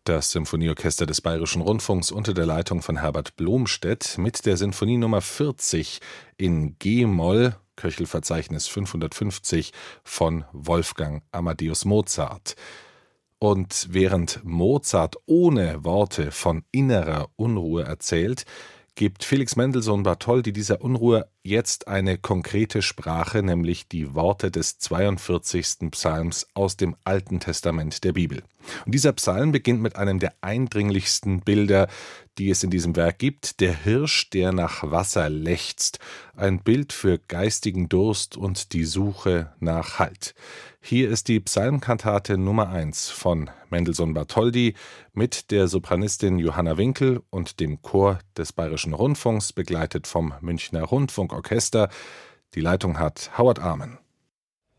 Das Symphonieorchester des Bayerischen Rundfunks unter der Leitung von Herbert Blomstedt mit der Sinfonie Nummer 40 in G-Moll, Köchelverzeichnis 550 von Wolfgang Amadeus Mozart. Und während Mozart ohne Worte von innerer Unruhe erzählt, gibt Felix Mendelssohn Bartholdy dieser Unruhe jetzt eine konkrete Sprache, nämlich die Worte des 42. Psalms aus dem Alten Testament der Bibel. Und dieser Psalm beginnt mit einem der eindringlichsten Bilder, die es in diesem Werk gibt: der Hirsch, der nach Wasser lechzt, ein Bild für geistigen Durst und die Suche nach Halt. Hier ist die Psalmkantate Nummer 1 von Mendelssohn Bartholdy mit der Sopranistin Johanna Winkel und dem Chor des Bayerischen Rundfunks, begleitet vom Münchner Rundfunkorchester. Die Leitung hat Howard Arman.